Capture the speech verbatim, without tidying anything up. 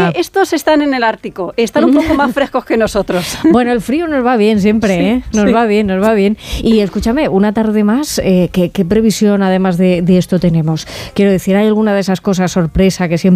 Eh, estos están en el Ártico, están un poco más frescos que nosotros. Bueno, el frío nos va bien siempre, sí, ¿eh? Nos sí. va bien, nos va bien. Y escúchame, una tarde más, eh, ¿qué, qué previsión además de, de esto tenemos? Quiero decir, ¿hay alguna de esas cosas sorpresa que siempre